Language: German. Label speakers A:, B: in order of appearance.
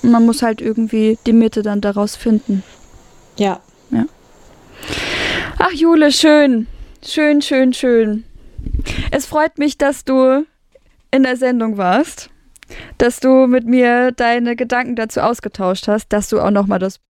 A: man muss halt irgendwie die Mitte dann daraus finden.
B: Ja.
A: Ach, Jule, schön. Schön, schön, schön. Es freut mich, dass du in der Sendung warst, dass du mit mir deine Gedanken dazu ausgetauscht hast, dass du auch nochmal das